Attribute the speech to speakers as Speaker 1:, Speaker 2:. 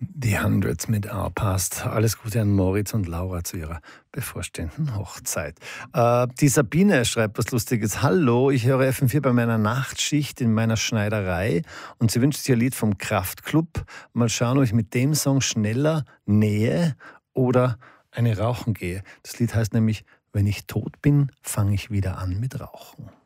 Speaker 1: Die Hundreds mit Passt. Alles Gute an Moritz und Laura zu ihrer bevorstehenden Hochzeit. Die Sabine schreibt was Lustiges. Hallo, ich höre FM4 bei meiner Nachtschicht in meiner Schneiderei und sie wünscht sich ein Lied vom Kraftklub. Mal schauen, ob ich mit dem Song schneller nähe oder eine rauchen gehe. Das Lied heißt nämlich, wenn ich tot bin, fange ich wieder an mit Rauchen.